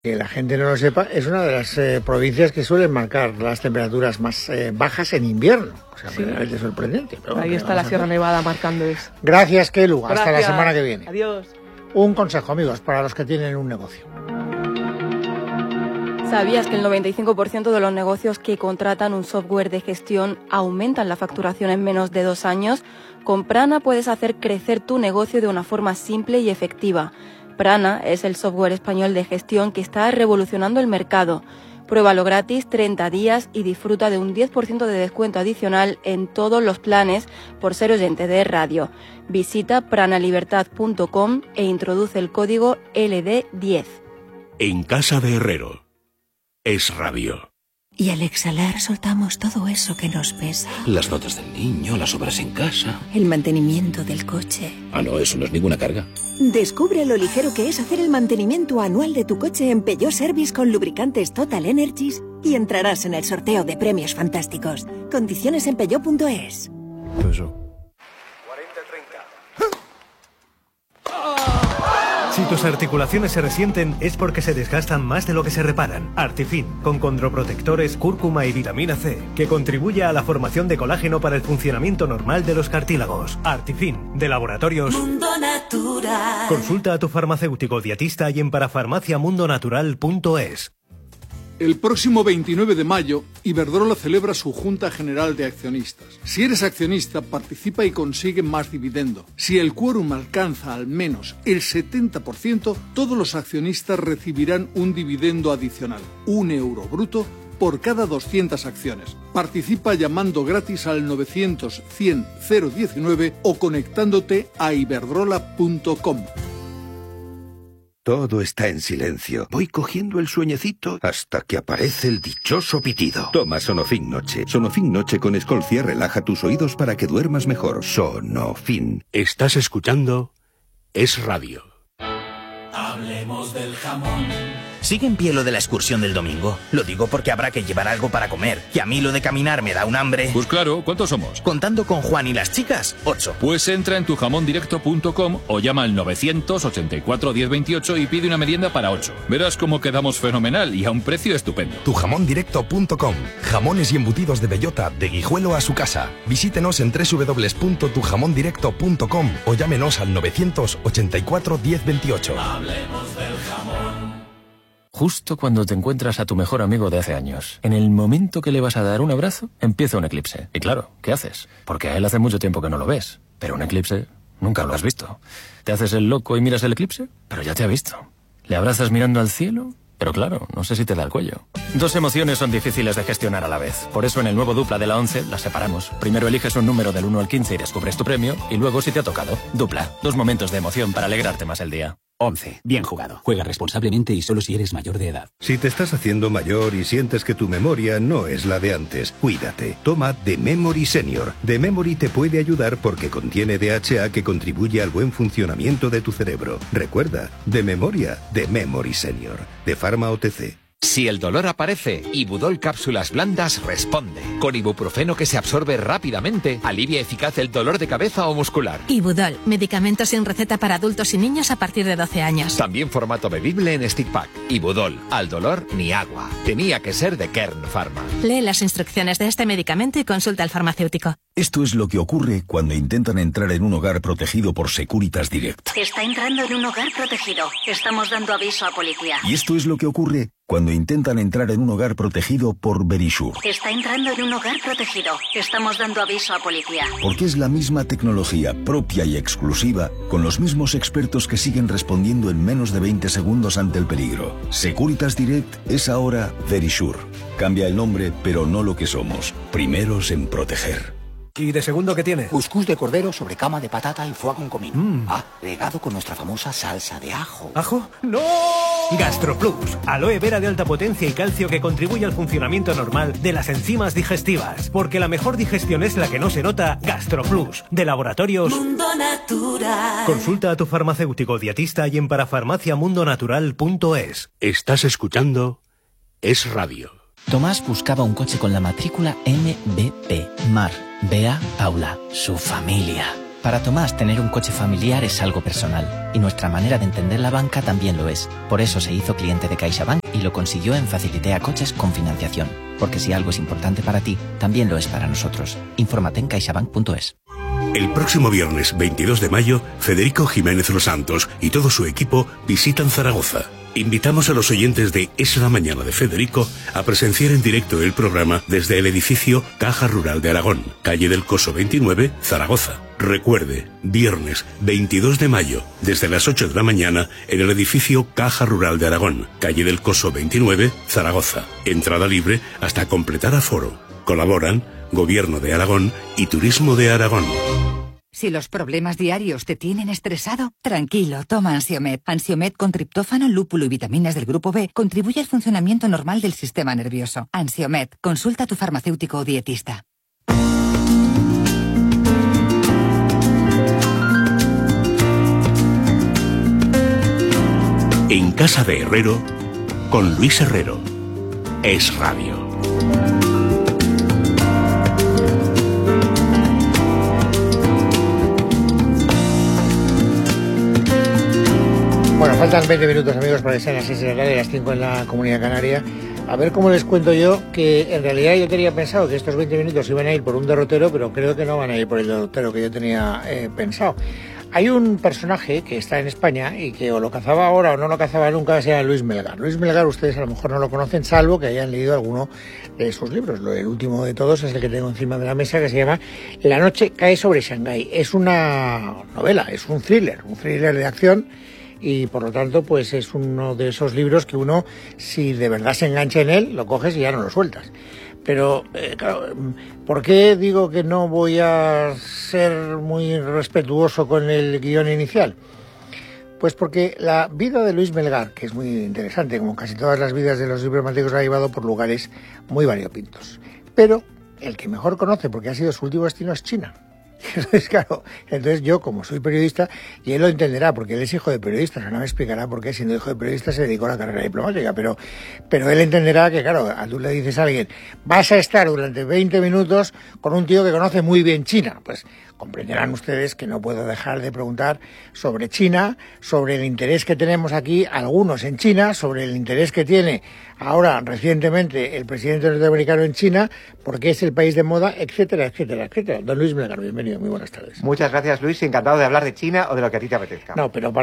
Que la gente no lo sepa, es una de las provincias que suelen marcar las temperaturas más bajas en invierno. O sea, Sí. realmente sorprendente. Pero Ahí está la Sierra Nevada marcando eso. Gracias, Kelu. Hasta la Gracias. semana que viene. Adiós. Un consejo, amigos, para los que tienen un negocio. ¿Sabías que el 95% de los negocios que contratan un software de gestión aumentan la facturación en menos de 2 años? Con Prana puedes hacer crecer tu negocio de una forma simple y efectiva. Prana es el software español de gestión que está revolucionando el mercado. Pruébalo gratis 30 días y disfruta de un 10% de descuento adicional en todos los planes por ser oyente de radio. Visita pranalibertad.com e introduce el código LD10. En casa de Herrero. Es radio. Y al exhalar soltamos todo eso que nos pesa. Las notas del niño, las obras en casa. El mantenimiento del coche. Ah, no, eso no es ninguna carga. Descubre lo ligero que es hacer el mantenimiento anual de tu coche en Peugeot Service con lubricantes Total Energies y entrarás en el sorteo de premios fantásticos. Condiciones en peugeot.es. Si tus articulaciones se resienten es porque se desgastan más de lo que se reparan. Artifin, con condroprotectores, cúrcuma y vitamina C, que contribuye a la formación de colágeno para el funcionamiento normal de los cartílagos. Artifin, de Laboratorios Mundo Natural. Consulta a tu farmacéutico dietista y en parafarmaciamundonatural.es. El próximo 29 de mayo, Iberdrola celebra su Junta General de Accionistas. Si eres accionista, participa y consigue más dividendo. Si el quórum alcanza al menos el 70%, todos los accionistas recibirán un dividendo adicional, €1 bruto, por cada 200 acciones. Participa llamando gratis al 900-100-019 o conectándote a iberdrola.com. Todo está en silencio. Voy cogiendo el sueñecito hasta que aparece el dichoso pitido. Toma Sonofin Noche. Sonofin Noche con Escolcia relaja tus oídos para que duermas mejor. Sonofin. Estás escuchando Es Radio. Hablemos del jamón. ¿Sigue en pie lo de la excursión del domingo? Lo digo porque habrá que llevar algo para comer. Y a mí lo de caminar me da un hambre. Pues claro, ¿cuántos somos? Contando con Juan y las chicas, 8. Pues entra en tujamondirecto.com o llama al 984 1028 y pide una merienda para 8. Verás cómo quedamos fenomenal y a un precio estupendo. Tujamondirecto.com. Jamones y embutidos de bellota de Guijuelo a su casa. Visítenos en www.tujamondirecto.com o llámenos al 984 1028. Hablemos del jamón. Justo cuando te encuentras a tu mejor amigo de hace años, en el momento que le vas a dar un abrazo, empieza un eclipse. Y claro, ¿qué haces? Porque a él hace mucho tiempo que no lo ves. Pero un eclipse nunca lo has visto. ¿Te haces el loco y miras el eclipse? Pero ya te ha visto. ¿Le abrazas mirando al cielo? Pero claro, no sé si te da el cuello. Dos emociones son difíciles de gestionar a la vez. Por eso en el nuevo Dupla de la 11 las separamos. Primero eliges un número del 1 al 15 y descubres tu premio. Y luego si te ha tocado. Dupla. 2 momentos de emoción para alegrarte más el día. 11. Bien jugado. Juega responsablemente y solo si eres mayor de edad. Si te estás haciendo mayor y sientes que tu memoria no es la de antes, cuídate. Toma The Memory Senior. The Memory te puede ayudar porque contiene DHA que contribuye al buen funcionamiento de tu cerebro. Recuerda, de memoria, The Memory Senior. De Pharma OTC. Si el dolor aparece, Ibudol Cápsulas Blandas responde. Con ibuprofeno que se absorbe rápidamente, alivia eficaz el dolor de cabeza o muscular. Ibudol, medicamento sin receta para adultos y niños a partir de 12 años. También formato bebible en stick pack. Ibudol, al dolor ni agua. Tenía que ser de Kern Pharma. Lee las instrucciones de este medicamento y consulta al farmacéutico. Esto es lo que ocurre cuando intentan entrar en un hogar protegido por Securitas Direct. Está entrando en un hogar protegido. Estamos dando aviso a policía. Y esto es lo que ocurre cuando intentan entrar en un hogar protegido por Verisure. Está entrando en un hogar protegido. Estamos dando aviso a policía. Porque es la misma tecnología propia y exclusiva, con los mismos expertos que siguen respondiendo en menos de 20 segundos ante el peligro. Securitas Direct es ahora Verisure. Cambia el nombre, pero no lo que somos. Primeros en proteger. ¿Y de segundo qué tiene? Cuscús de cordero sobre cama de patata y foie con comino. Regado con nuestra famosa salsa de ajo. ¿Ajo? ¡No! GastroPlus, aloe vera de alta potencia y calcio que contribuye al funcionamiento normal de las enzimas digestivas. Porque la mejor digestión es la que no se nota. GastroPlus, de Laboratorios Mundo Natural. Consulta a tu farmacéutico dietista y en parafarmaciamundonatural.es. Estás escuchando Es Radio. Tomás buscaba un coche con la matrícula MBP. Mar, Bea, Paula, su familia. Para Tomás, tener un coche familiar es algo personal, y nuestra manera de entender la banca también lo es. Por eso se hizo cliente de CaixaBank y lo consiguió en Facilitea Coches con financiación. Porque si algo es importante para ti, también lo es para nosotros. Infórmate en caixabank.es. El próximo viernes 22 de mayo, Federico Jiménez Los Santos y todo su equipo visitan Zaragoza. Invitamos a los oyentes de Es la Mañana de Federico a presenciar en directo el programa desde el edificio Caja Rural de Aragón, calle del Coso 29, Zaragoza. Recuerde, viernes 22 de mayo, desde las 8 de la mañana, en el edificio Caja Rural de Aragón, calle del Coso 29, Zaragoza. Entrada libre hasta completar aforo. Colaboran Gobierno de Aragón y Turismo de Aragón. Si los problemas diarios te tienen estresado, tranquilo, toma Ansiomed. Ansiomed con triptófano, lúpulo y vitaminas del grupo B contribuye al funcionamiento normal del sistema nervioso. Ansiomed, consulta a tu farmacéutico o dietista. En Casa de Herrero, con Luis Herrero. Es Radio. Bueno, faltan 20 minutos, amigos, para que sean las 6 de la tarde, las 5 en la Comunidad Canaria. A ver cómo les cuento yo, que en realidad yo tenía pensado que estos 20 minutos iban a ir por un derrotero, pero creo que no van a ir por el derrotero que yo tenía pensado. Hay un personaje que está en España y que o lo cazaba ahora o no lo cazaba nunca, se llama Luis Melgar. Luis Melgar ustedes a lo mejor no lo conocen, salvo que hayan leído alguno de sus libros. El último de todos es el que tengo encima de la mesa, que se llama La noche cae sobre Shanghái. Es una novela, es un thriller de acción. Y por lo tanto, pues es uno de esos libros que uno, si de verdad se engancha en él, lo coges y ya no lo sueltas. Pero, claro, ¿por qué digo que no voy a ser muy respetuoso con el guión inicial? Pues porque la vida de Luis Melgar, que es muy interesante, como casi todas las vidas de los diplomáticos, la ha llevado por lugares muy variopintos. Pero el que mejor conoce, porque ha sido su último destino, es China. Entonces, claro, yo, como soy periodista, y él lo entenderá, porque él es hijo de periodista, o sea, no me explicará por qué, siendo hijo de periodista, se dedicó a la carrera diplomática, pero él entenderá que, claro, tú le dices a alguien, vas a estar durante 20 minutos con un tío que conoce muy bien China, pues comprenderán ustedes que no puedo dejar de preguntar sobre China, sobre el interés que tenemos aquí, algunos en China, sobre el interés que tiene ahora, recientemente, el presidente norteamericano en China, porque es el país de moda, etcétera, etcétera, etcétera. Don Luis Melgar, bienvenido, muy buenas tardes. Muchas gracias, Luis, encantado de hablar de China o de lo que a ti te apetezca. No, pero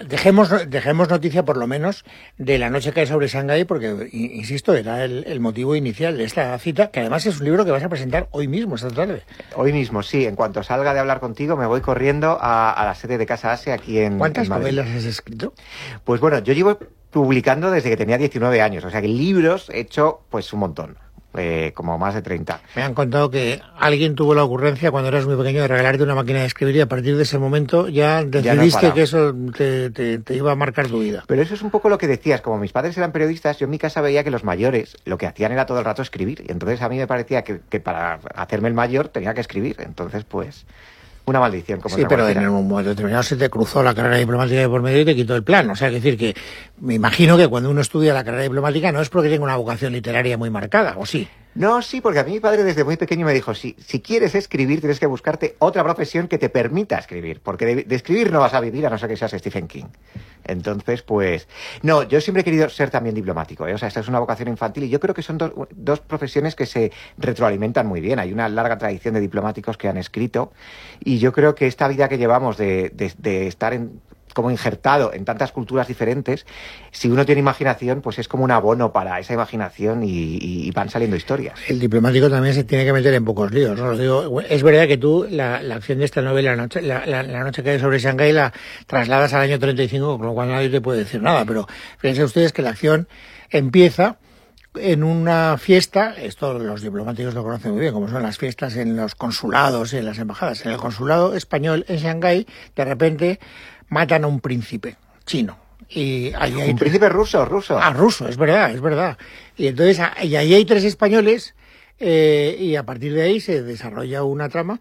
dejemos noticia, por lo menos, de La noche cae sobre Shanghái, porque, insisto, era el motivo inicial de esta cita, que además es un libro que vas a presentar hoy mismo, esta tarde. Hoy mismo, sí, en cuanto salga de hablar contigo, me voy corriendo a la sede de Casa Asia aquí en ¿Cuántas Madrid. novelas has escrito? Pues bueno, yo llevo publicando desde que tenía 19 años, o sea que libros he hecho pues un montón. Como más de 30. Me han contado que alguien tuvo la ocurrencia cuando eras muy pequeño de regalarte una máquina de escribir y a partir de ese momento ya decidiste que eso te iba a marcar tu vida. Pero eso es un poco lo que decías, como mis padres eran periodistas, yo en mi casa veía que los mayores lo que hacían era todo el rato escribir y entonces a mí me parecía que para hacerme el mayor tenía que escribir, entonces pues una maldición. Como sí, pero en un momento determinado se te cruzó la carrera diplomática de por medio y te quitó el plan. O sea, es decir, que me imagino que cuando uno estudia la carrera diplomática no es porque tenga una vocación literaria muy marcada, ¿o sí? No, sí, porque a mí mi padre desde muy pequeño me dijo, si quieres escribir tienes que buscarte otra profesión que te permita escribir, porque de escribir no vas a vivir a no ser que seas Stephen King. Entonces, pues... No, yo siempre he querido ser también diplomático, O sea, esta es una vocación infantil y yo creo que son dos profesiones que se retroalimentan muy bien. Hay una larga tradición de diplomáticos que han escrito y yo creo que esta vida que llevamos de estar como injertado en tantas culturas diferentes, si uno tiene imaginación, pues es como un abono para esa imaginación y van saliendo historias. El diplomático también se tiene que meter en pocos líos, ¿no? Lo digo, es verdad que tú la acción de esta novela, la noche cae sobre Shanghái, la trasladas al año 35, con lo cual nadie te puede decir nada, pero fíjense ustedes que la acción empieza en una fiesta, esto los diplomáticos lo conocen muy bien, como son las fiestas en los consulados y en las embajadas. En el consulado español en Shanghái, de repente matan a un príncipe chino. Y ahí hay príncipe ruso. Ah, ruso, es verdad. Y entonces, y ahí hay 3 españoles, y a partir de ahí se desarrolla una trama.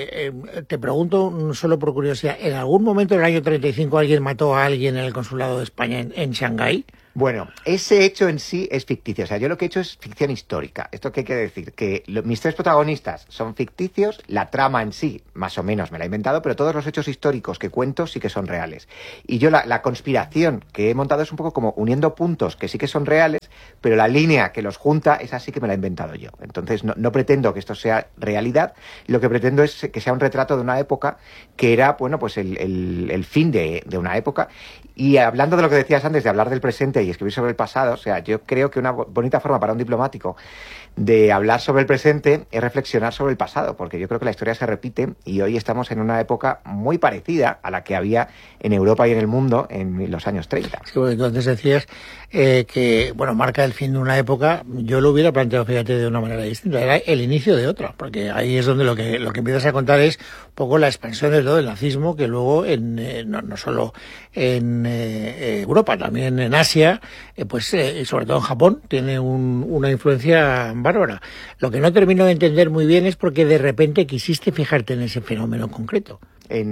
Te pregunto, solo por curiosidad, ¿en algún momento del año 35 alguien mató a alguien en el consulado de España en Shanghái? Bueno, ese hecho en sí es ficticio. O sea, yo lo que he hecho es ficción histórica. ¿Esto qué quiere decir? Que mis 3 protagonistas son ficticios, la trama en sí, más o menos, me la he inventado, pero todos los hechos históricos que cuento sí que son reales. Y yo la conspiración que he montado es un poco como uniendo puntos que sí que son reales, pero la línea que los junta es así que me la he inventado yo. Entonces, no pretendo que esto sea realidad, lo que pretendo es que sea un retrato de una época que era, bueno, pues el fin de una época. Y hablando de lo que decías antes, de hablar del presente y escribir sobre el pasado, o sea, yo creo que una bonita forma para un diplomático de hablar sobre el presente es reflexionar sobre el pasado, porque yo creo que la historia se repite y hoy estamos en una época muy parecida a la que había en Europa y en el mundo en los años 30. Sí, bueno, entonces decías que, bueno, marca el fin de una época. Yo lo hubiera planteado, fíjate, de una manera distinta. Era el inicio de otra, porque ahí es donde lo que empiezas a contar es un poco la expansión del nazismo, que luego no solo en Europa, también en Asia, y sobre todo en Japón, tiene una influencia bárbara. Lo que no termino de entender muy bien es por qué de repente quisiste fijarte en ese fenómeno concreto.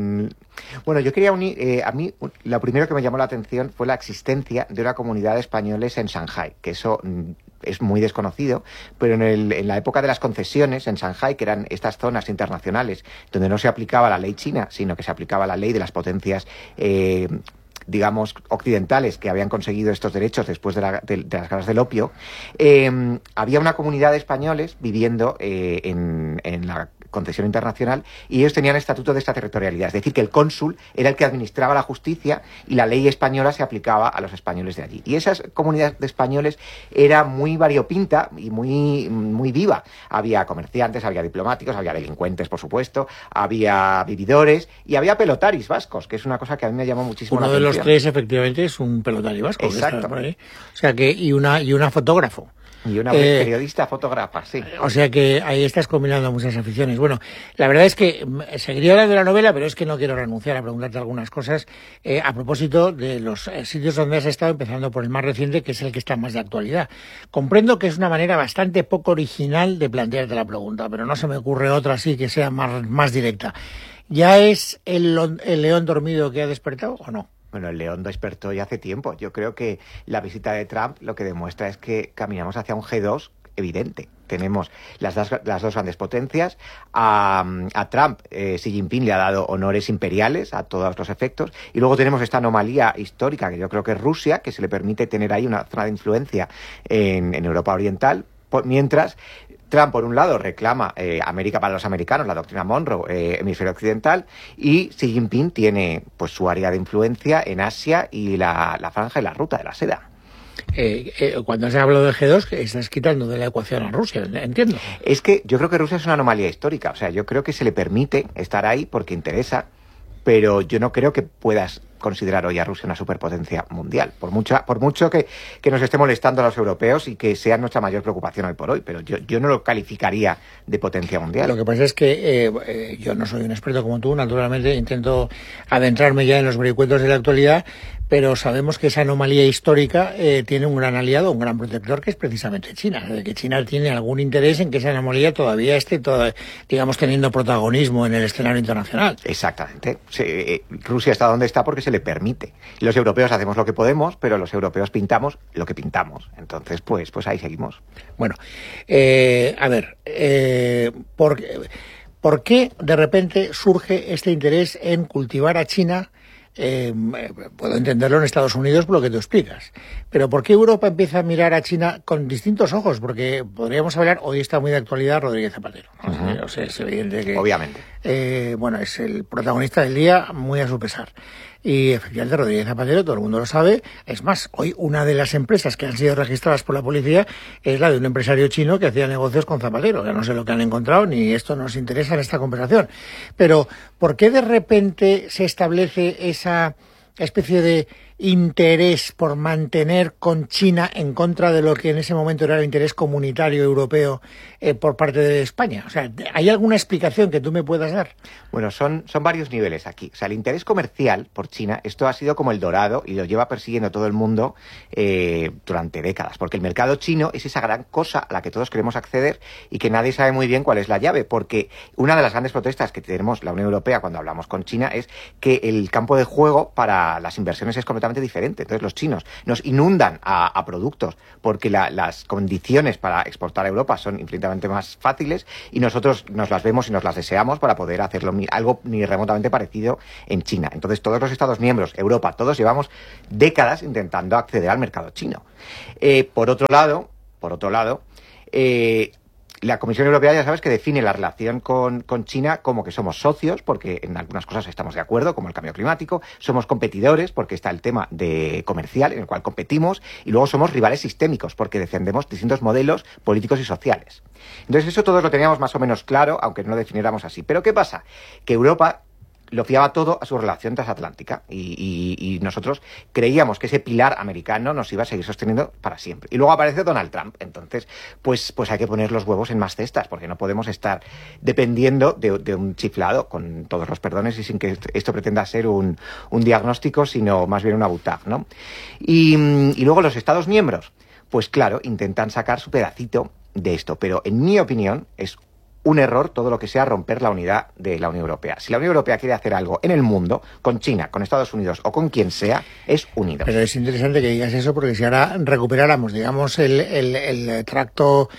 Bueno, yo quería unir, a mí lo primero que me llamó la atención fue la existencia de una comunidad de españoles en Shanghái, que eso es muy desconocido, pero en la época de las concesiones en Shanghái, que eran estas zonas internacionales donde no se aplicaba la ley china, sino que se aplicaba la ley de las potencias digamos, occidentales que habían conseguido estos derechos después de las guerras del opio, había una comunidad de españoles viviendo en la concesión internacional y ellos tenían estatuto de extraterritorialidad, es decir, que el cónsul era el que administraba la justicia y la ley española se aplicaba a los españoles de allí. Y esa comunidad de españoles era muy variopinta y muy viva. Había comerciantes, había diplomáticos, había delincuentes, por supuesto, había vividores y había pelotaris vascos, que es una cosa que a mí me llamó muchísimo la atención. Uno de los 3, efectivamente, es un pelotari vasco. Exacto. Por ahí. O sea que, y una fotógrafo. Y una periodista fotógrafa, sí. O sea que ahí estás combinando muchas aficiones. Bueno, la verdad es que seguiría hablando de la novela, pero es que no quiero renunciar a preguntarte algunas cosas a propósito de los sitios donde has estado, empezando por el más reciente, que es el que está más de actualidad. Comprendo que es una manera bastante poco original de plantearte la pregunta, pero no se me ocurre otra así que sea más directa. ¿Ya es el león dormido que ha despertado o no? Bueno, el león despertó ya hace tiempo. Yo creo que la visita de Trump lo que demuestra es que caminamos hacia un G2 evidente. Tenemos las dos grandes potencias. A Trump, Xi Jinping le ha dado honores imperiales a todos los efectos. Y luego tenemos esta anomalía histórica, que yo creo que es Rusia, que se le permite tener ahí una zona de influencia en Europa Oriental, mientras Trump, por un lado, reclama América para los americanos, la doctrina Monroe, hemisferio occidental, y Xi Jinping tiene pues su área de influencia en Asia y la franja y la ruta de la seda. Cuando se habla del G2, estás quitando de la ecuación a Rusia, entiendo. Es que yo creo que Rusia es una anomalía histórica, o sea, yo creo que se le permite estar ahí porque interesa, pero yo no creo que puedas considerar hoy a Rusia una superpotencia mundial, por mucho que nos esté molestando a los europeos y que sea nuestra mayor preocupación hoy por hoy, pero yo no lo calificaría de potencia mundial. Lo que pasa es que yo no soy un experto como tú, naturalmente intento adentrarme ya en los vericuetos de la actualidad, pero sabemos que esa anomalía histórica tiene un gran aliado, un gran protector, que es precisamente China, de que China tiene algún interés en que esa anomalía todavía esté, digamos, teniendo protagonismo en el escenario internacional. Exactamente. Sí, Rusia está donde está porque se le permite. Los europeos hacemos lo que podemos, pero los europeos pintamos lo que pintamos. Entonces, pues ahí seguimos. Bueno, a ver, ¿por qué de repente surge este interés en cultivar a China? Puedo entenderlo en Estados Unidos por lo que tú explicas, pero ¿por qué Europa empieza a mirar a China con distintos ojos? Porque podríamos hablar, hoy está muy de actualidad Rodríguez Zapatero, ¿no? Uh-huh. O sea, es evidente que obviamente bueno, es el protagonista del día, muy a su pesar. Y efectivamente Rodríguez Zapatero, todo el mundo lo sabe. Es más, hoy una de las empresas que han sido registradas por la policía es la de un empresario chino que hacía negocios con Zapatero. Ya no sé lo que han encontrado, ni esto nos interesa en esta conversación. Pero, ¿por qué de repente se establece esa especie de interés por mantener con China en contra de lo que en ese momento era el interés comunitario europeo por parte de España? O sea, ¿hay alguna explicación que tú me puedas dar? Bueno, son varios niveles aquí. O sea, el interés comercial por China, esto ha sido como el dorado y lo lleva persiguiendo todo el mundo durante décadas, porque el mercado chino es esa gran cosa a la que todos queremos acceder y que nadie sabe muy bien cuál es la llave, porque una de las grandes protestas que tenemos la Unión Europea cuando hablamos con China es que el campo de juego para las inversiones es completamente completamente diferente. Entonces los chinos nos inundan a productos porque las condiciones para exportar a Europa son infinitamente más fáciles y nosotros nos las vemos y nos las deseamos para poder hacerlo algo ni remotamente parecido en China. Entonces todos los Estados miembros, Europa, todos llevamos décadas intentando acceder al mercado chino. Por otro lado, la Comisión Europea ya sabes que define la relación con China como que somos socios, porque en algunas cosas estamos de acuerdo, como el cambio climático, somos competidores, porque está el tema de comercial en el cual competimos, y luego somos rivales sistémicos, porque defendemos distintos modelos políticos y sociales. Entonces eso todos lo teníamos más o menos claro, aunque no lo definiéramos así. Pero ¿qué pasa? Que Europa lo fiaba todo a su relación transatlántica y nosotros creíamos que ese pilar americano nos iba a seguir sosteniendo para siempre. Y luego aparece Donald Trump. Entonces, pues hay que poner los huevos en más cestas, porque no podemos estar dependiendo de un chiflado, con todos los perdones y sin que esto pretenda ser un diagnóstico, sino más bien una butad, ¿no? Y luego los Estados miembros, pues claro, intentan sacar su pedacito de esto, pero en mi opinión es un error todo lo que sea romper la unidad de la Unión Europea. Si la Unión Europea quiere hacer algo en el mundo, con China, con Estados Unidos o con quien sea, es unidos. Pero es interesante que digas eso, porque si ahora recuperáramos, digamos, el tracto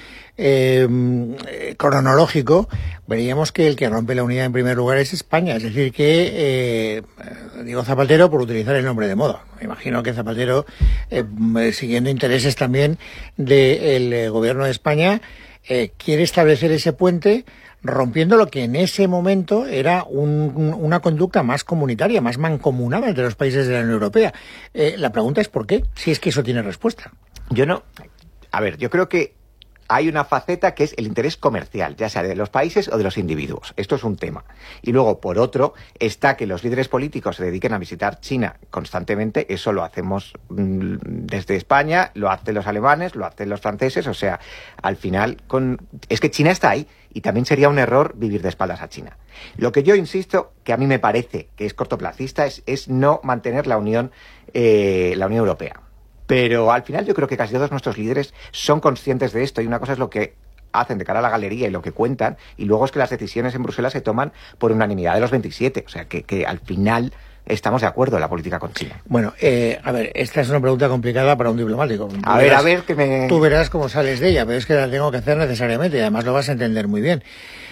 cronológico, veríamos que el que rompe la unidad en primer lugar es España. Es decir, que digo Zapatero por utilizar el nombre de moda. Me imagino que Zapatero, siguiendo intereses también del gobierno de España, quiere establecer ese puente rompiendo lo que en ese momento era una conducta más comunitaria, más mancomunada entre los países de la Unión Europea. La pregunta es ¿por qué? Si es que eso tiene respuesta. Yo creo que hay una faceta que es el interés comercial, ya sea de los países o de los individuos. Esto es un tema. Y luego, por otro, está que los líderes políticos se dediquen a visitar China constantemente. Eso lo hacemos desde España, lo hacen los alemanes, lo hacen los franceses. O sea, al final, es que China está ahí y también sería un error vivir de espaldas a China. Lo que yo insisto, que a mí me parece que es cortoplacista, es no mantener la Unión Europea. Pero al final yo creo que casi todos nuestros líderes son conscientes de esto y una cosa es lo que hacen de cara a la galería y lo que cuentan y luego es que las decisiones en Bruselas se toman por unanimidad de los 27. O sea que al final estamos de acuerdo en la política con China. Bueno, a ver, esta es una pregunta complicada para un diplomático. Tú verás cómo sales de ella, pero es que la tengo que hacer necesariamente y además lo vas a entender muy bien.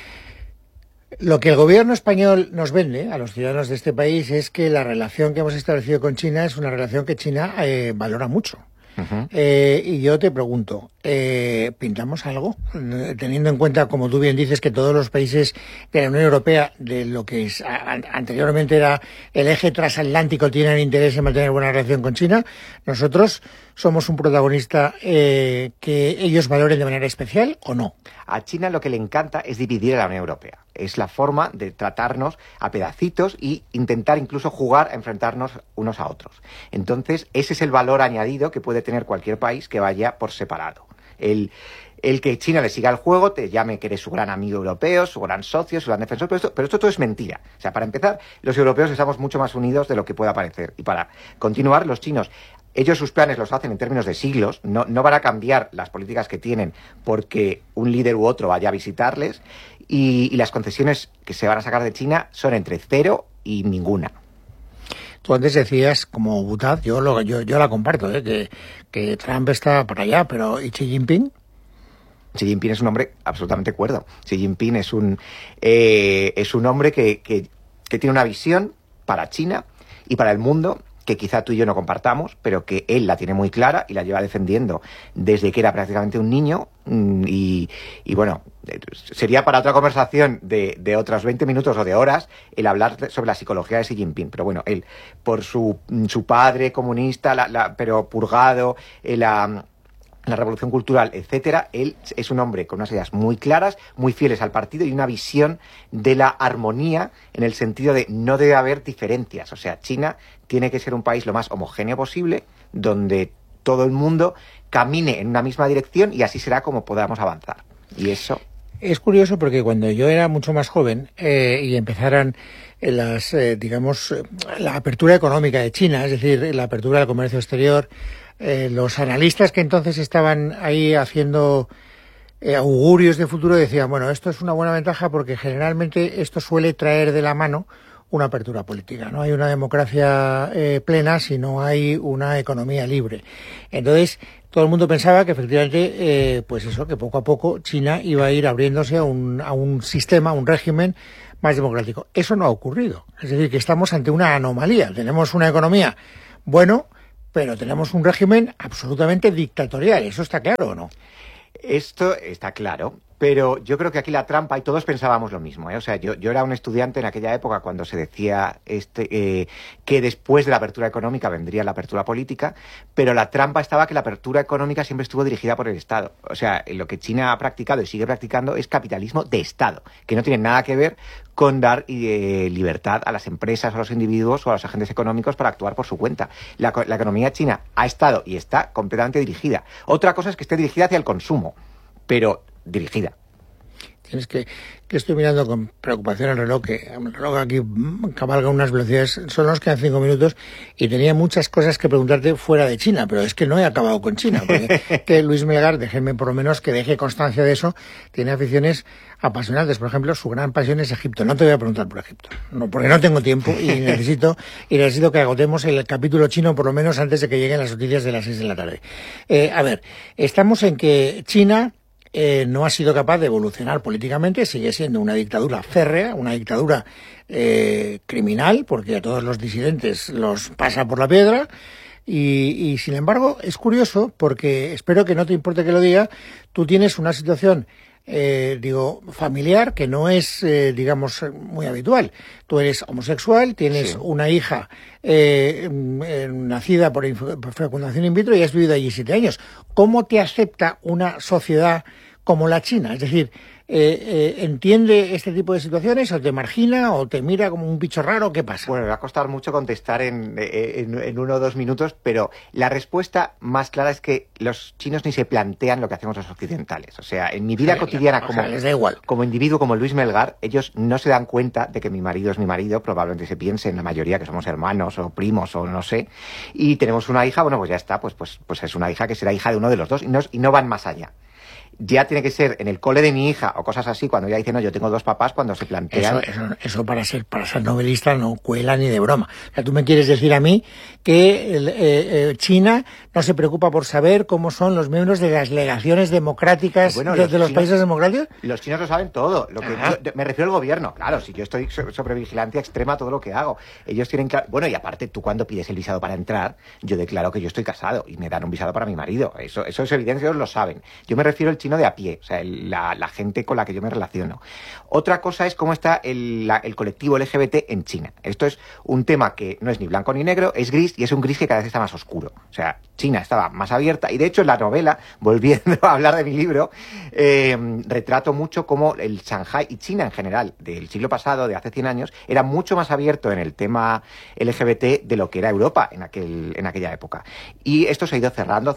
Lo que el gobierno español nos vende a los ciudadanos de este país es que la relación que hemos establecido con China es una relación que China valora mucho. Uh-huh. Y yo te pregunto, ¿pintamos algo? Teniendo en cuenta, como tú bien dices, que todos los países de la Unión Europea, de lo que anteriormente era el eje transatlántico, tienen interés en mantener buena relación con China, nosotros somos un protagonista que ellos valoren de manera especial o no. A China lo que le encanta es dividir a la Unión Europea. Es la forma de tratarnos a pedacitos y intentar incluso jugar a enfrentarnos unos a otros. Entonces, ese es el valor añadido que puede tener cualquier país que vaya por separado. El que China le siga el juego, te llame que eres su gran amigo europeo, su gran socio, su gran defensor, pero esto todo es mentira. O sea, para empezar, los europeos estamos mucho más unidos de lo que pueda parecer. Y para continuar, los chinos, ellos sus planes los hacen en términos de siglos, no van a cambiar las políticas que tienen porque un líder u otro vaya a visitarles y las concesiones que se van a sacar de China son entre 0 y ninguna. Tú antes decías, como butad, yo la comparto, que Trump está por allá, pero ¿y Xi Jinping? Xi Jinping es un hombre absolutamente cuerdo. Xi Jinping es un hombre que tiene una visión para China y para el mundo que quizá tú y yo no compartamos, pero que él la tiene muy clara y la lleva defendiendo desde que era prácticamente un niño y bueno, sería para otra conversación de otros 20 minutos o de horas el hablar sobre la psicología de Xi Jinping, pero bueno, él por su padre comunista, pero purgado, la revolución cultural, etcétera, él es un hombre con unas ideas muy claras, muy fieles al partido y una visión de la armonía en el sentido de no debe haber diferencias. O sea, China tiene que ser un país lo más homogéneo posible, donde todo el mundo camine en una misma dirección y así será como podamos avanzar. Y eso... Es curioso porque cuando yo era mucho más joven y empezaran la apertura económica de China, es decir, la apertura del comercio exterior, los analistas que entonces estaban ahí haciendo augurios de futuro decían, bueno, esto es una buena ventaja porque generalmente esto suele traer de la mano una apertura política. No hay una democracia plena si no hay una economía libre. Entonces, todo el mundo pensaba que efectivamente, que poco a poco China iba a ir abriéndose a un sistema, un régimen más democrático. Eso no ha ocurrido. Es decir, que estamos ante una anomalía. Tenemos una economía, pero tenemos un régimen absolutamente dictatorial. ¿Eso está claro o no? Esto está claro, pero yo creo que aquí la trampa, y todos pensábamos lo mismo, ¿eh? O sea, yo era un estudiante en aquella época cuando se decía que después de la apertura económica vendría la apertura política, pero la trampa estaba que la apertura económica siempre estuvo dirigida por el Estado. O sea, lo que China ha practicado y sigue practicando es capitalismo de Estado, que no tiene nada que ver con dar libertad a las empresas, a los individuos o a los agentes económicos para actuar por su cuenta. La economía china ha estado y está completamente dirigida. Otra cosa es que esté dirigida hacia el consumo, pero dirigida. Tienes que estoy mirando con preocupación el reloj, que el reloj aquí cabalga unas velocidades, solo nos quedan 5 minutos y tenía muchas cosas que preguntarte fuera de China, pero es que no he acabado con China, porque que Luis Melgar, déjenme por lo menos que deje constancia de eso, tiene aficiones apasionantes. Por ejemplo, su gran pasión es Egipto. No te voy a preguntar por Egipto, no, porque no tengo tiempo y necesito que agotemos el capítulo chino por lo menos antes de que lleguen las noticias de las 6 de la tarde. A ver, estamos en que China no ha sido capaz de evolucionar políticamente, sigue siendo una dictadura férrea, una dictadura criminal, porque a todos los disidentes los pasa por la piedra, y sin embargo es curioso, porque espero que no te importe que lo diga, tú tienes una situación familiar que no es, muy habitual. Tú eres homosexual, tienes una hija nacida por fecundación in vitro y has vivido allí 7 años. ¿Cómo te acepta una sociedad como la China? Es decir, ¿entiende este tipo de situaciones o te margina o te mira como un bicho raro? ¿Qué pasa? Bueno, me va a costar mucho contestar en 1 o 2 minutos, pero la respuesta más clara es que los chinos ni se plantean lo que hacemos los occidentales. O sea, en mi vida cotidiana les da igual. Como individuo, como Luis Melgar, ellos no se dan cuenta de que mi marido es mi marido, probablemente se piense en la mayoría que somos hermanos o primos o no sé, y tenemos una hija, bueno, pues ya está, pues es una hija que será hija de uno de los dos y no van más allá. Ya tiene que ser en el cole de mi hija o cosas así, cuando ella dice, no, yo tengo 2 papás, cuando se plantean... Eso para ser novelista no cuela ni de broma. O sea, tú me quieres decir a mí que China no se preocupa por saber cómo son los miembros de las legaciones democráticas de los países democráticos. Los chinos lo saben todo. Me refiero al gobierno. Claro, si yo estoy sobre vigilancia extrema todo lo que hago. Ellos tienen que... Bueno, y aparte, tú cuando pides el visado para entrar, yo declaro que yo estoy casado y me dan un visado para mi marido. Eso es evidente, ellos lo saben. Yo me refiero al chino de a pie, o sea, la gente con la que yo me relaciono. Otra cosa es cómo está el colectivo LGBT en China. Esto es un tema que no es ni blanco ni negro, es gris, y es un gris que cada vez está más oscuro. O sea, China estaba más abierta, y de hecho en la novela, volviendo a hablar de mi libro, retrato mucho cómo el Shanghái y China en general, del siglo pasado, de hace 100 años, era mucho más abierto en el tema LGBT de lo que era Europa en aquella época. Y esto se ha ido cerrando,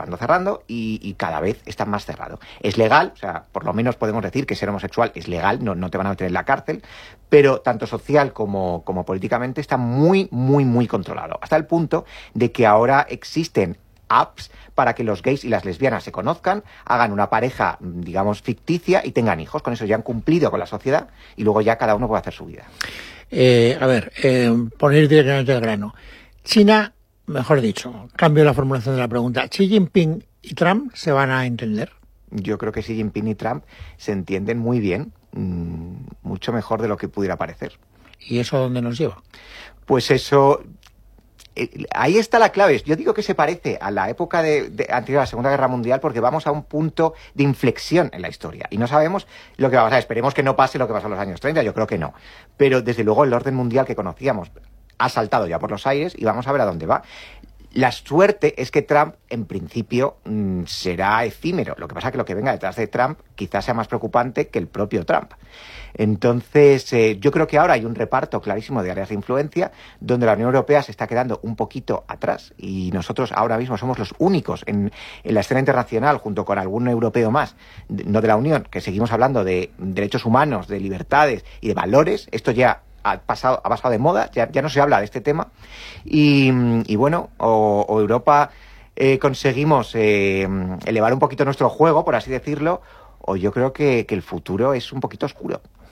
y cada vez está más cerrado. Es legal, o sea, por lo menos podemos decir que ser homosexual es legal, no te van a meter en la cárcel, pero tanto social como políticamente está muy, muy, muy controlado. Hasta el punto de que ahora existen apps para que los gays y las lesbianas se conozcan, hagan una pareja, digamos, ficticia y tengan hijos. Con eso ya han cumplido con la sociedad y luego ya cada uno puede hacer su vida. Por ir directamente al grano. China, mejor dicho, cambio la formulación de la pregunta. ¿Xi Jinping y Trump se van a entender? Yo creo que Xi Jinping y Trump se entienden muy bien, mucho mejor de lo que pudiera parecer. ¿Y eso dónde nos lleva? Pues eso... ahí está la clave. Yo digo que se parece a la época anterior a la Segunda Guerra Mundial porque vamos a un punto de inflexión en la historia y no sabemos lo que va a pasar. Esperemos que no pase lo que pasó en los años 30, yo creo que no. Pero desde luego el orden mundial que conocíamos ha saltado ya por los aires y vamos a ver a dónde va. La suerte es que Trump, en principio, será efímero. Lo que pasa es que lo que venga detrás de Trump quizás sea más preocupante que el propio Trump. Entonces, yo creo que ahora hay un reparto clarísimo de áreas de influencia donde la Unión Europea se está quedando un poquito atrás y nosotros ahora mismo somos los únicos en la escena internacional, junto con algún europeo más, no de la Unión, que seguimos hablando de derechos humanos, de libertades y de valores. Esto ya ha pasado de moda, ya no se habla de este tema y bueno, o Europa conseguimos elevar un poquito nuestro juego, por así decirlo, o yo creo que el futuro es un poquito oscuro.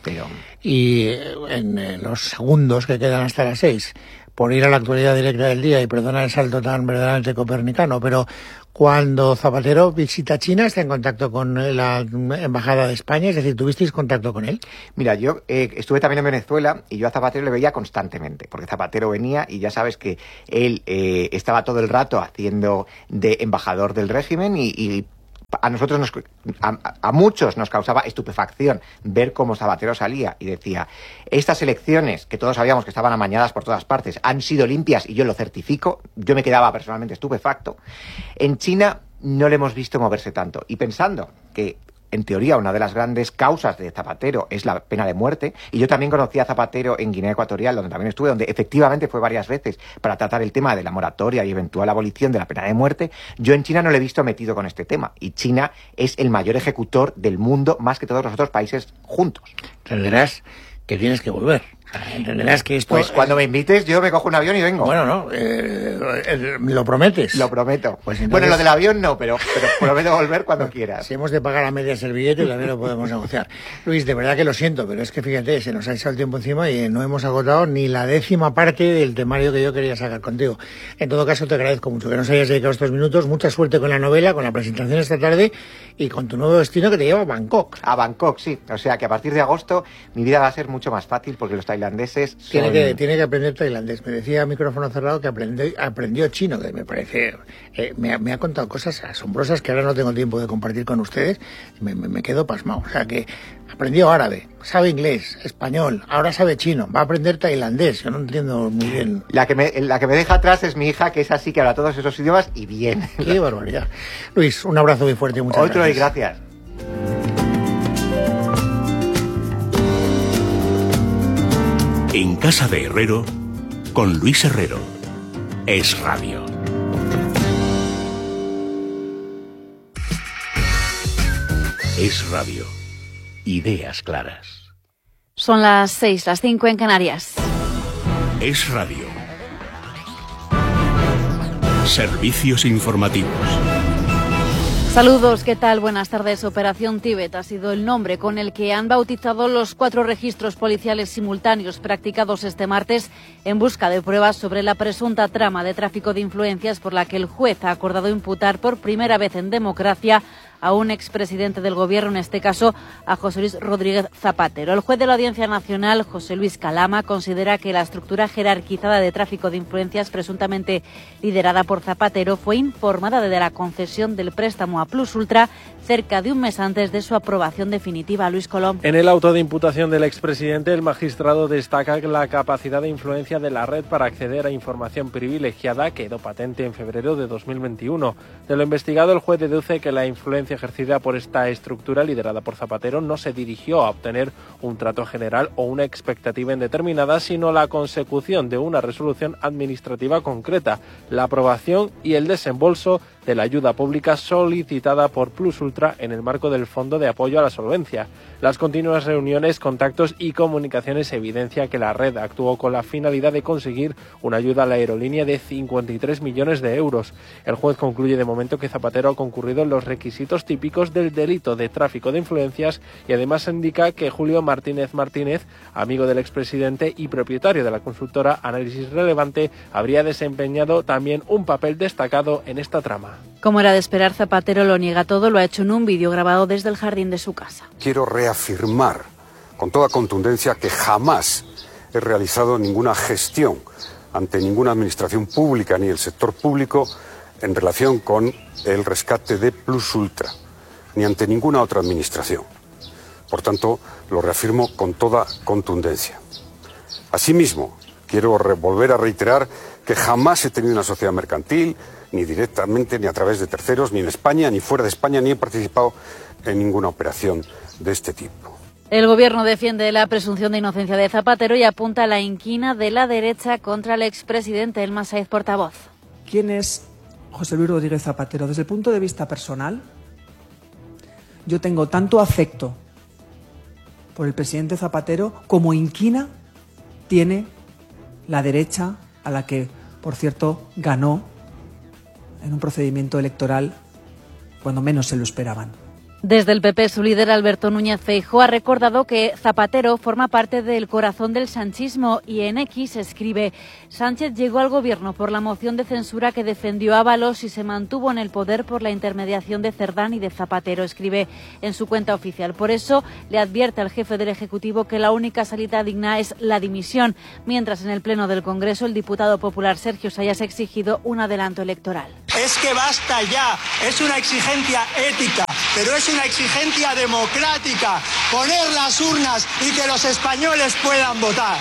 Pero... Y en los segundos que quedan hasta las 6, por ir a la actualidad directa del día, y perdona el salto tan verdaderamente copernicano, pero cuando Zapatero visita China, ¿está en contacto con la Embajada de España? Es decir, ¿tuvisteis contacto con él? Mira, yo estuve también en Venezuela y yo a Zapatero le veía constantemente, porque Zapatero venía y ya sabes que él estaba todo el rato haciendo de embajador del régimen y a nosotros, a muchos nos causaba estupefacción ver cómo Zapatero salía y decía: estas elecciones, que todos sabíamos que estaban amañadas por todas partes, han sido limpias y yo lo certifico. Yo me quedaba personalmente estupefacto. En China no le hemos visto moverse tanto. Y pensando que, en teoría, una de las grandes causas de Zapatero es la pena de muerte, y yo también conocí a Zapatero en Guinea Ecuatorial, donde también estuve, donde efectivamente fue varias veces para tratar el tema de la moratoria y eventual abolición de la pena de muerte, yo en China no le he visto metido con este tema, y China es el mayor ejecutor del mundo, más que todos los otros países juntos. Entenderás que tienes que volver. Entenderás que esto... Pues cuando me invites yo me cojo un avión y vengo. Bueno, no, ¿lo prometes? Lo prometo. Pues entonces... Bueno, lo del avión no, pero prometo volver cuando quieras. Si hemos de pagar a medias el billete, también lo podemos negociar. Luis, de verdad que lo siento, pero es que fíjate, se nos ha echado el tiempo encima y no hemos agotado ni la 10ª parte del temario que yo quería sacar contigo. En todo caso, te agradezco mucho que nos hayas dedicado estos minutos. Mucha suerte con la novela, con la presentación esta tarde y con tu nuevo destino que te lleva a Bangkok. A Bangkok, sí. O sea que a partir de agosto mi vida va a ser mucho más fácil porque los tailandeses son... Tiene que aprender tailandés. Me decía a micrófono cerrado que aprendió chino, que me parece... me ha contado cosas asombrosas que ahora no tengo tiempo de compartir con ustedes. Me quedo pasmado. O sea que aprendió árabe, sabe inglés, español, ahora sabe chino, va a aprender tailandés. Yo no entiendo muy bien. La que me deja atrás es mi hija, que es así, que habla todos esos idiomas y bien. Qué barbaridad. Luis, un abrazo muy fuerte y muchas gracias. Otro y gracias. En Casa de Herrero, con Luis Herrero. Es Radio. Es Radio. Ideas claras. Son las 6, las 5 en Canarias. Es Radio. Servicios informativos. Saludos, ¿qué tal? Buenas tardes. Operación Tíbet ha sido el nombre con el que han bautizado los 4 registros policiales simultáneos practicados este martes en busca de pruebas sobre la presunta trama de tráfico de influencias por la que el juez ha acordado imputar por primera vez en democracia a un expresidente del Gobierno, en este caso a José Luis Rodríguez Zapatero. El juez de la Audiencia Nacional, José Luis Calama, considera que la estructura jerarquizada de tráfico de influencias presuntamente liderada por Zapatero fue informada de la concesión del préstamo a Plus Ultra cerca de un mes antes de su aprobación definitiva. Luis Colom. En el auto de imputación del expresidente, el magistrado destaca que la capacidad de influencia de la red para acceder a información privilegiada quedó patente en febrero de 2021. De lo investigado, el juez deduce que la influencia ejercida por esta estructura liderada por Zapatero no se dirigió a obtener un trato general o una expectativa indeterminada, sino la consecución de una resolución administrativa concreta, la aprobación y el desembolso de la ayuda pública solicitada por Plus Ultra en el marco del Fondo de Apoyo a la Solvencia. Las continuas reuniones, contactos y comunicaciones evidencian que la red actuó con la finalidad de conseguir una ayuda a la aerolínea de 53 millones de euros. El juez concluye de momento que Zapatero ha concurrido en los requisitos típicos del delito de tráfico de influencias y además indica que Julio Martínez Martínez, amigo del expresidente y propietario de la consultora Análisis Relevante, habría desempeñado también un papel destacado en esta trama. Como era de esperar, Zapatero lo niega todo, lo ha hecho en un vídeo grabado desde el jardín de su casa. Quiero reafirmar con toda contundencia que jamás he realizado ninguna gestión ante ninguna administración pública ni el sector público en relación con el rescate de Plus Ultra, ni ante ninguna otra administración. Por tanto, lo reafirmo con toda contundencia. Asimismo, quiero volver a reiterar que jamás he tenido una sociedad mercantil, ni directamente, ni a través de terceros, ni en España, ni fuera de España, ni he participado en ninguna operación de este tipo. El Gobierno defiende la presunción de inocencia de Zapatero y apunta a la inquina de la derecha contra el expresidente. Elma Saiz, portavoz. ¿Quién es José Luis Rodríguez Zapatero? Desde el punto de vista personal, yo tengo tanto afecto por el presidente Zapatero como inquina tiene la derecha, a la que, por cierto, ganó en un procedimiento electoral cuando menos se lo esperaban. Desde el PP, su líder Alberto Núñez Feijóo ha recordado que Zapatero forma parte del corazón del sanchismo y en X escribe: Sánchez llegó al gobierno por la moción de censura que defendió Ábalos y se mantuvo en el poder por la intermediación de Cerdán y de Zapatero, escribe en su cuenta oficial. Por eso le advierte al jefe del Ejecutivo que la única salida digna es la dimisión, mientras en el Pleno del Congreso el diputado popular Sergio Sayas ha exigido un adelanto electoral. Es que basta ya, es una exigencia ética, pero es una exigencia democrática, poner las urnas y que los españoles puedan votar.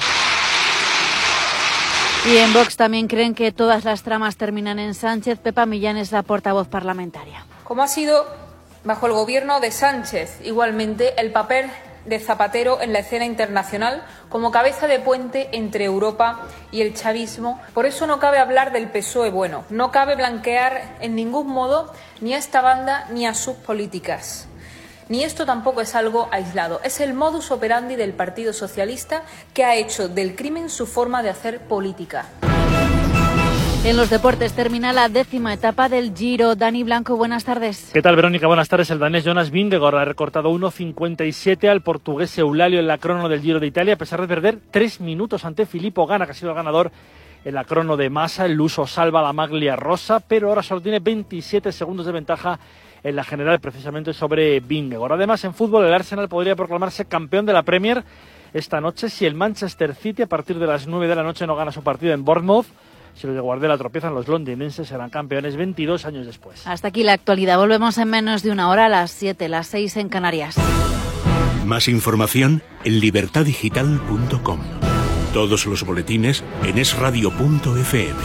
Y en Vox también creen que todas las tramas terminan en Sánchez. Pepa Millán es la portavoz parlamentaria. Como ha sido bajo el gobierno de Sánchez, igualmente el papel de Zapatero en la escena internacional como cabeza de puente entre Europa y el chavismo. Por eso no cabe hablar del PSOE bueno, no cabe blanquear en ningún modo ni a esta banda ni a sus políticas. Ni esto tampoco es algo aislado, es el modus operandi del Partido Socialista, que ha hecho del crimen su forma de hacer política. En los deportes termina la 10ª etapa del Giro. Dani Blanco, buenas tardes. ¿Qué tal, Verónica? Buenas tardes. El danés Jonas Vingegaard ha recortado 1.57 al portugués Eulalio en la crono del Giro de Italia, a pesar de perder 3 minutos ante Filippo Ganna, que ha sido el ganador en la crono de masa. El luso salva la maglia rosa, pero ahora solo tiene 27 segundos de ventaja en la general, precisamente sobre Vingegaard. Además, en fútbol, el Arsenal podría proclamarse campeón de la Premier esta noche si el Manchester City, a partir de las 9 de la noche, no gana su partido en Bournemouth. Si los de Guardiola tropiezan, los londinenses serán campeones 22 años después. Hasta aquí la actualidad. Volvemos en menos de una hora, a las 7, las 6 en Canarias. Más información en libertadigital.com. Todos los boletines en esradio.fm.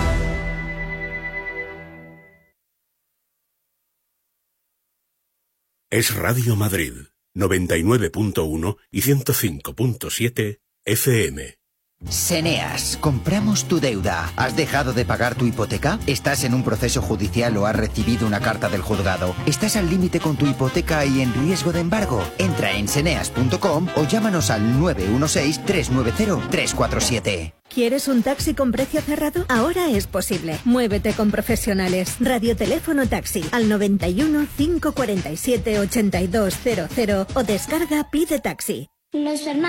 Es Radio Madrid, 99.1 y 105.7 FM. Seneas, compramos tu deuda. ¿Has dejado de pagar tu hipoteca? ¿Estás en un proceso judicial o has recibido una carta del juzgado? ¿Estás al límite con tu hipoteca y en riesgo de embargo? Entra en seneas.com o llámanos al 916-390-347. ¿Quieres un taxi con precio cerrado? Ahora es posible. Muévete con profesionales. Radioteléfono taxi al 91 547 8200 o descarga Pide Taxi. Los hermanos